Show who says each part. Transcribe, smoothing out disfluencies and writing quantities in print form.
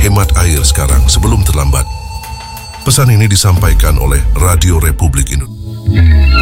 Speaker 1: hemat air sekarang sebelum terlambat. Pesan ini disampaikan oleh Radio Republik Indonesia.